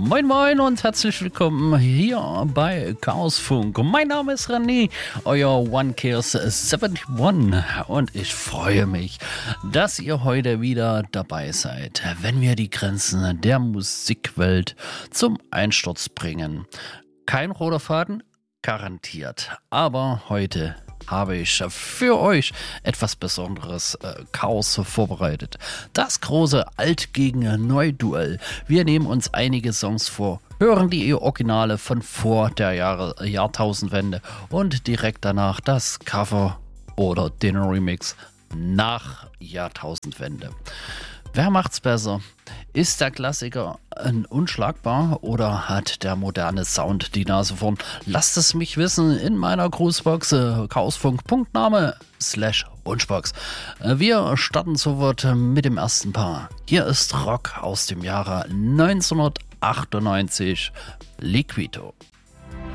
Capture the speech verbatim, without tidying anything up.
Moin Moin und herzlich willkommen hier bei Chaosfunk. Mein Name ist René, euer One Cares einundsiebzig und ich freue mich, dass ihr heute wieder dabei seid, wenn wir die Grenzen der Musikwelt zum Einsturz bringen. Kein roter Faden, garantiert, aber heute habe ich für euch etwas Besonderes äh, Chaos vorbereitet. Das große Alt gegen Neu-Duell. Wir nehmen uns einige Songs vor, hören die Originale von vor der Jahre, Jahrtausendwende und direkt danach das Cover oder den Remix nach Jahrtausendwende. Wer macht's besser? Ist der Klassiker ein unschlagbar oder hat der moderne Sound die Nase vorn? Lasst es mich wissen in meiner Grußbox äh, chaosfunk.name slash Wunschbox. Äh, wir starten sofort mit dem ersten Paar. Hier ist Rock aus dem Jahre neunzehnhundertachtundneunzig, Liquido.